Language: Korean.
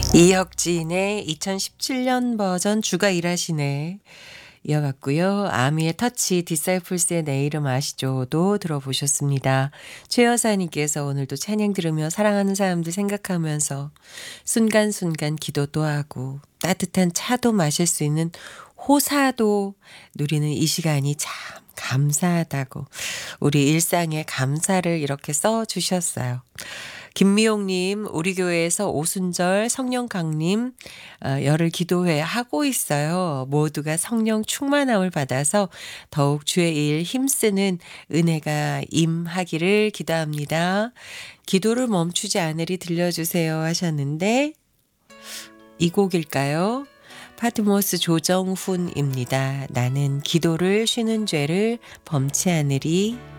이혁진의 2017년 버전 주가 일하시네 이어갔고요. 아미의 터치, 디사이플스의 내 이름 아시죠도 들어보셨습니다. 최 여사님께서 오늘도 찬양 들으며 사랑하는 사람들 생각하면서 순간순간 기도도 하고 따뜻한 차도 마실 수 있는 호사도 누리는 이 시간이 참 감사하다고 우리 일상에 감사를 이렇게 써 주셨어요. 김미용님, 우리 교회에서 오순절 성령강림 열흘 기도회 하고 있어요. 모두가 성령 충만함을 받아서 더욱 주의 일 힘쓰는 은혜가 임하기를 기도합니다. 기도를 멈추지 않으리 들려주세요 하셨는데 이 곡일까요? 파트모스 조정훈입니다. 나는 기도를 쉬는 죄를 범치 않으리.